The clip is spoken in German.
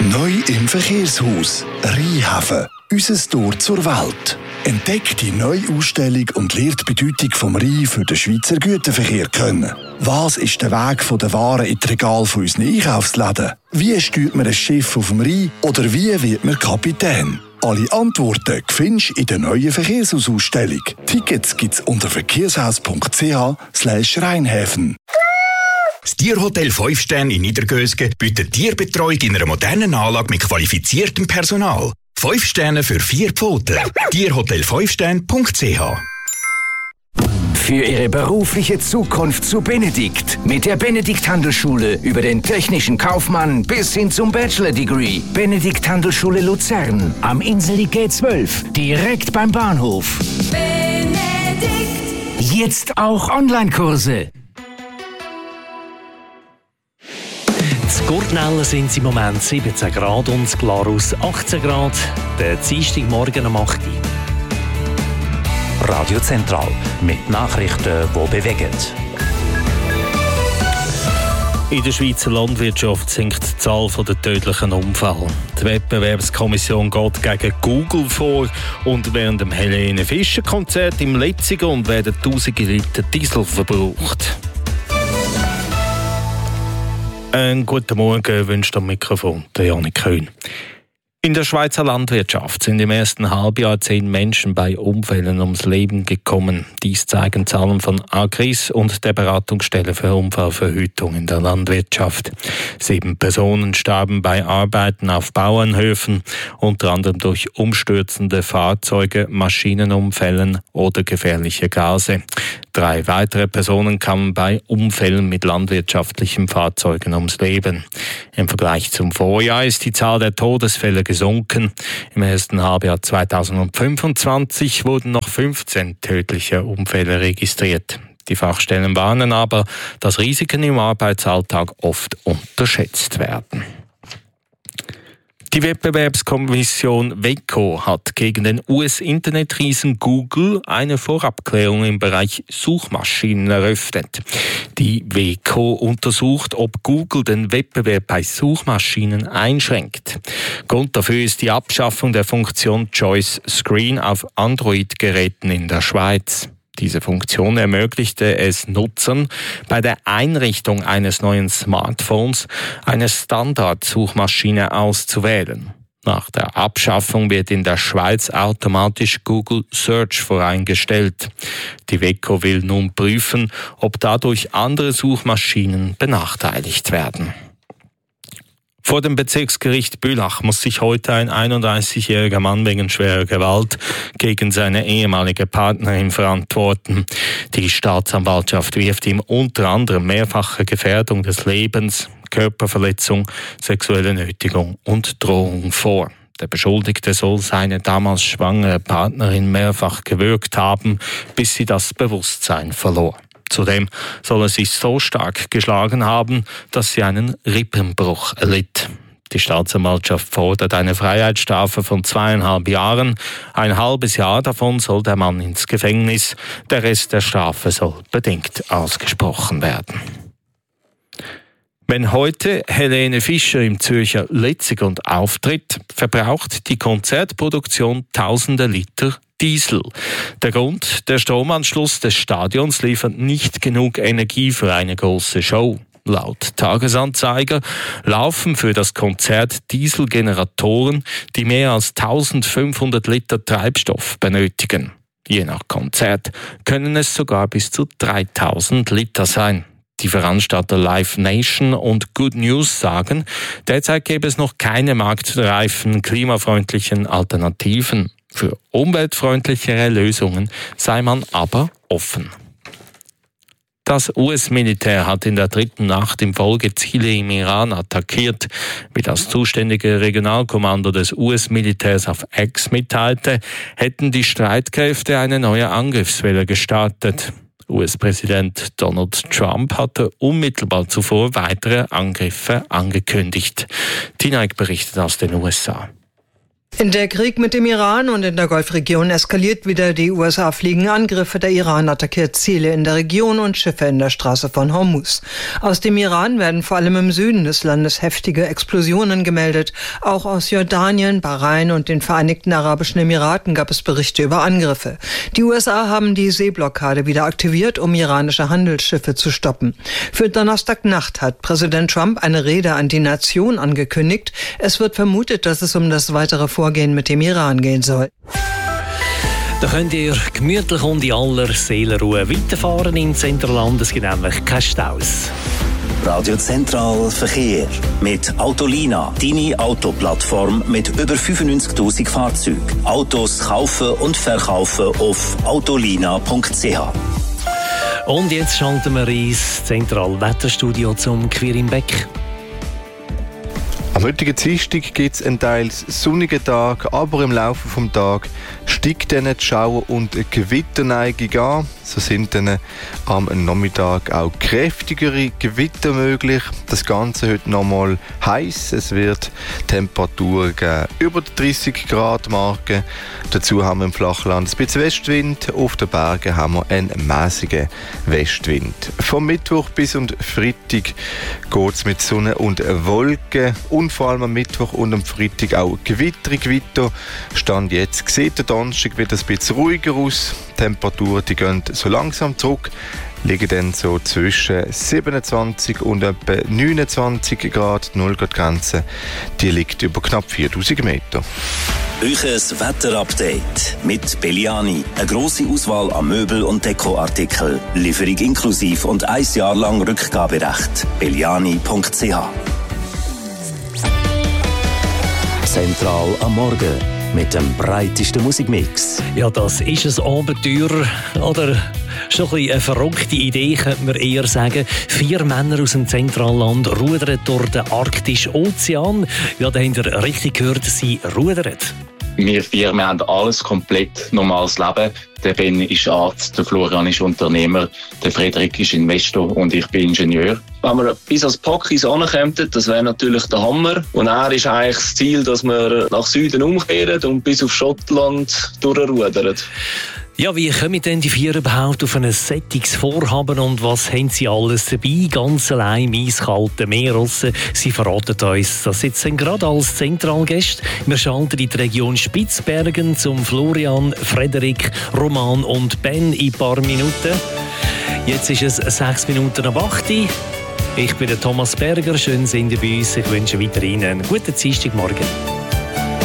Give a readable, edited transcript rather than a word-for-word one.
Neu im Verkehrshaus Rheinhafen. Unser Tor zur Welt. Entdeckt die neue Ausstellung und lernt die Bedeutung vom Rhein für den Schweizer Güterverkehr kennen. Was ist der Weg von den Waren in die Regale von unseren Einkaufsläden? Wie steuert man ein Schiff auf dem Rhein? Oder wie wird man Kapitän? Alle Antworten findest du in der neuen Verkehrshausausstellung. Tickets gibt's unter verkehrshaus.ch/Rheinhäfen. Das Tierhotel 5 Sterne in Niedergösgen bietet Tierbetreuung in einer modernen Anlage mit qualifiziertem Personal. 5 Sterne für 4 Pfoten. Tierhotel5stern.ch. Für Ihre berufliche Zukunft zu Benedikt. Mit der Benedikt Handelsschule über den technischen Kaufmann bis hin zum Bachelor-Degree. Benedikt Handelsschule Luzern. Am Inseli G12. Direkt beim Bahnhof. Benedikt. Jetzt auch Online-Kurse. In Gurtnellen sind es im Moment 17 Grad und in Glarus 18 Grad. Der Dienstagmorgen um 8 Uhr. Radio Zentral mit Nachrichten, die bewegen. In der Schweizer Landwirtschaft sinkt die Zahl der tödlichen Unfälle. Die Wettbewerbskommission geht gegen Google vor und während dem Helene Fischer Konzert im Letzigrund werden tausende Liter Diesel verbraucht. Einen guten Morgen wünscht am Mikrofon der Janik Köhn. In der Schweizer Landwirtschaft sind im ersten Halbjahr 10 Menschen bei Unfällen ums Leben gekommen. Dies zeigen Zahlen von Agris und der Beratungsstelle für Unfallverhütung in der Landwirtschaft. 7 Personen starben bei Arbeiten auf Bauernhöfen, unter anderem durch umstürzende Fahrzeuge, Maschinenunfällen oder gefährliche Gase. 3 weitere Personen kamen bei Unfällen mit landwirtschaftlichen Fahrzeugen ums Leben. Im Vergleich zum Vorjahr ist die Zahl der Todesfälle gesunken. Im ersten Halbjahr 2025 wurden noch 15 tödliche Unfälle registriert. Die Fachstellen warnen aber, dass Risiken im Arbeitsalltag oft unterschätzt werden. Die Wettbewerbskommission WECO hat gegen den US-Internetriesen Google eine Vorabklärung im Bereich Suchmaschinen eröffnet. Die WECO untersucht, ob Google den Wettbewerb bei Suchmaschinen einschränkt. Grund dafür ist die Abschaffung der Funktion Choice Screen auf Android-Geräten in der Schweiz. Diese Funktion ermöglichte es Nutzern, bei der Einrichtung eines neuen Smartphones eine Standardsuchmaschine auszuwählen. Nach der Abschaffung wird in der Schweiz automatisch Google Search voreingestellt. Die WECO will nun prüfen, ob dadurch andere Suchmaschinen benachteiligt werden. Vor dem Bezirksgericht Bülach muss sich heute ein 31-jähriger Mann wegen schwerer Gewalt gegen seine ehemalige Partnerin verantworten. Die Staatsanwaltschaft wirft ihm unter anderem mehrfache Gefährdung des Lebens, Körperverletzung, sexuelle Nötigung und Drohung vor. Der Beschuldigte soll seine damals schwangere Partnerin mehrfach gewürgt haben, bis sie das Bewusstsein verlor. Zudem soll er sich so stark geschlagen haben, dass sie einen Rippenbruch erlitt. Die Staatsanwaltschaft fordert eine Freiheitsstrafe von 2,5 Jahren. Ein halbes Jahr davon soll der Mann ins Gefängnis. Der Rest der Strafe soll bedingt ausgesprochen werden. Wenn heute Helene Fischer im Zürcher Letzigrund auftritt, verbraucht die Konzertproduktion tausende Liter Diesel. Der Grund: der Stromanschluss des Stadions liefert nicht genug Energie für eine große Show. Laut Tagesanzeiger laufen für das Konzert Dieselgeneratoren, die mehr als 1500 Liter Treibstoff benötigen. Je nach Konzert können es sogar bis zu 3000 Liter sein. Die Veranstalter Live Nation und Good News sagen, derzeit gäbe es noch keine marktreifen, klimafreundlichen Alternativen. Für umweltfreundlichere Lösungen sei man aber offen. Das US-Militär hat in der 3. Nacht in Folge Ziele im Iran attackiert. Wie das zuständige Regionalkommando des US-Militärs auf X mitteilte, hätten die Streitkräfte eine neue Angriffswelle gestartet. US-Präsident Donald Trump hatte unmittelbar zuvor weitere Angriffe angekündigt. Tina Eck berichtet aus den USA. In der Krieg mit dem Iran und in der Golfregion eskaliert wieder. Die USA fliegen Angriffe. Der Iran attackiert Ziele in der Region und Schiffe in der Straße von Hormuz. Aus dem Iran werden vor allem im Süden des Landes heftige Explosionen gemeldet. Auch aus Jordanien, Bahrain und den Vereinigten Arabischen Emiraten gab es Berichte über Angriffe. Die USA haben die Seeblockade wieder aktiviert, um iranische Handelsschiffe zu stoppen. Für Donnerstagnacht hat Präsident Trump eine Rede an die Nation angekündigt. Es wird vermutet, dass es um das weitere Vorgehen mit dem Iran gehen soll. Da könnt ihr gemütlich und in aller Seelenruhe weiterfahren im Zentralland. Es gibt nämlich keine Staus. Radio Zentral Verkehr mit Autolina, deine Autoplattform mit über 95'000 Fahrzeugen. Autos kaufen und verkaufen auf autolina.ch. Und jetzt schalten wir ins Zentralwetterstudio zum Quirin Beck. Am heutigen Dienstag gibt es einen teils sonnigen Tag, aber im Laufe des Tages steigt dann die Schauer- und Gewitterneigung an. So sind dann am Nachmittag auch kräftigere Gewitter möglich. Das Ganze heute nochmal heiß. Es wird Temperaturen geben über die 30 Grad Marke. Dazu haben wir im Flachland ein bisschen Westwind. Auf den Bergen haben wir einen mäßigen Westwind. Vom Mittwoch bis und Freitag geht es mit Sonne und Wolken. Und vor allem am Mittwoch und am Freitag auch Gewitter. Stand jetzt sieht der Donnerstag wieder ein bisschen ruhiger aus. Die Temperaturen die gehen so langsam zurück, liegen dann so zwischen 27 und etwa 29 Grad. Die 0-Grad-Grenze die liegt über knapp 4000 Meter. Euches Wetterupdate mit Belliani. Eine grosse Auswahl an Möbel- und Dekoartikeln. Lieferung inklusiv und 1 Jahr lang Rückgaberecht. Belliani.ch. Zentral am Morgen mit dem breitesten Musikmix. Ja, das ist ein Abenteuer oder schon ein bisschen eine verrückte Idee, könnte man eher sagen. 4 Männer aus dem Zentralland rudern durch den Arktischen Ozean. Ja, da habt ihr richtig gehört, sie rudern. Wir 4 haben alles komplett normales Leben. Der Ben ist Arzt, der Florian ist Unternehmer, der Frederik ist Investor und ich bin Ingenieur. Wenn wir bis ans Packis ankommen, das wäre natürlich der Hammer. Und er ist eigentlich das Ziel, dass wir nach Süden umkehren und bis auf Schottland durchrudern. Ja, wie kommen denn die 4 überhaupt auf ein Sättigungsvorhaben und was haben sie alles dabei? Ganz allein im eiskalten Meer raus. Sie verraten uns das jetzt gerade als Zentralgäste. Wir schalten in die Region Spitzbergen zum Florian, Frederik, Roman und Ben in ein paar Minuten. Jetzt ist es 6 Minuten nach 8. Ich bin der Thomas Berger. Schön sind Sie bei uns. Ich wünsche weiterhin einen guten Dienstagmorgen.